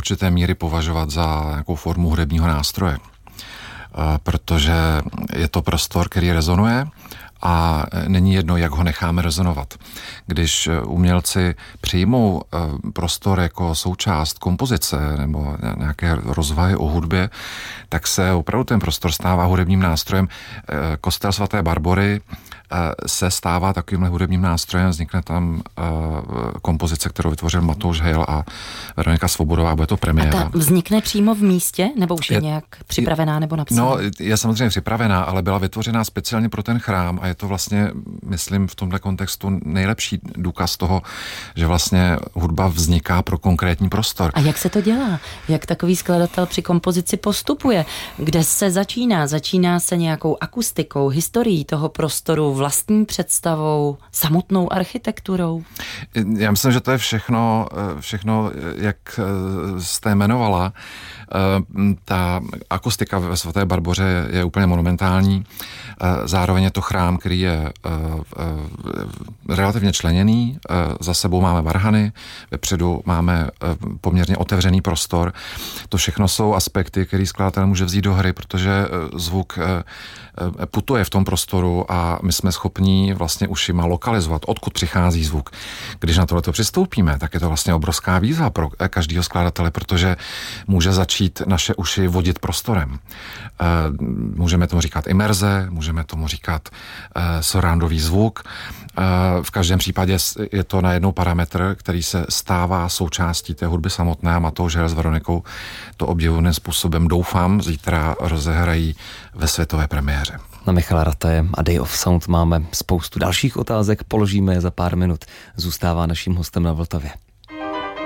určité míry považovat za nějakou formu hudebního nástroje, protože je to prostor, který rezonuje a není jedno, jak ho necháme rezonovat. Když umělci přijmou prostor jako součást kompozice nebo nějaké rozvahy o hudbě, tak se opravdu ten prostor stává hudebním nástrojem. Kostel svaté Barbory se stává takovýmhle hudebním nástrojem, vznikne tam kompozice, kterou vytvořil Matouš Hejl a Veronika Svobodová, a bude to premiéra. A ta vznikne přímo v místě, nebo už je nějak připravená nebo napsaná? No, je samozřejmě připravená, ale byla vytvořená speciálně pro ten chrám a je to vlastně, myslím, v tomhle kontextu nejlepší důkaz toho, že vlastně hudba vzniká pro konkrétní prostor. A jak se to dělá? Jak takový skladatel při kompozici postupuje? Kde se začíná? Začíná se nějakou akustikou, historií toho prostoru, vlastní představou, samotnou architekturou? Já myslím, že to je všechno, jak jste jmenovala. Ta akustika ve svaté Barboře je úplně monumentální. Zároveň je to chrám, který je relativně členěný. Za sebou máme varhany, vepředu máme poměrně otevřený prostor. To všechno jsou aspekty, který skladatel může vzít do hry, protože zvuk putuje v tom prostoru a my jsme schopni vlastně ušima lokalizovat, odkud přichází zvuk. Když na tohleto přistoupíme, tak je to vlastně obrovská výzva pro každého skladatele, protože může začít naše uši vodit prostorem. Můžeme tomu říkat imerze, můžeme tomu říkat surroundový zvuk. V každém případě je to najednou parametr, který se stává součástí té hudby samotné a Matouš Hejl s Veronikou to obdivujícím způsobem, doufám, zítra rozehrají ve světové premiéře. Na Michala Rataje a Day of Sound máme spoustu dalších otázek, položíme je za pár minut. Zůstává naším hostem na Vltavě.